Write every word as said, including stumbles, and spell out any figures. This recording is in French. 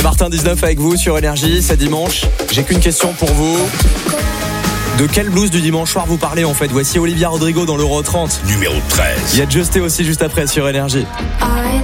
Martin dix-neuf avec vous sur Énergie, c'est dimanche. J'ai qu'une question pour vous. De quel blues du dimanche soir vous parlez en fait? Voici Olivia Rodrigo dans l'Euro trente. Numéro treize. Il y a Justé aussi juste après sur Énergie. I